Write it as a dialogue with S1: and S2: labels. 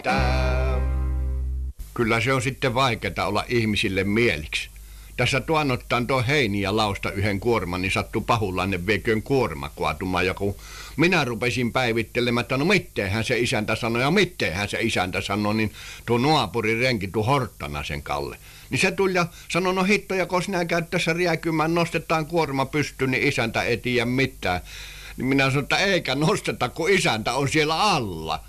S1: Kyllä se on sitten vaikeaa olla ihmisille mieliksi. Tässä tuannottaan tuo heiniä lausta yhden kuorman, niin sattui pahulainen vieköön kuorma kaatumaan. Ja kun minä rupesin päivittelemään, että no mitteenhän se isäntä sanoi ja mitteenhän se isäntä sanoi, niin tuo naapurin renki, tuo Horttanasen Kalle. Niin se tuli ja sanoi, no hitto, ja kun sinä käyt tässä riäkymään, nostetaan kuorma pystyyn, niin isäntä ei tiedä mitään. Niin minä sanoin, että eikä nosteta, kun isäntä on siellä alla.